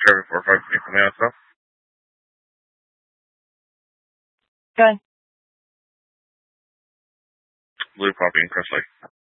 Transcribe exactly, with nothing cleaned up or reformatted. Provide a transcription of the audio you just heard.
seven four five twenty for mail stuff. Good. Blue Poppy and Crest Lake.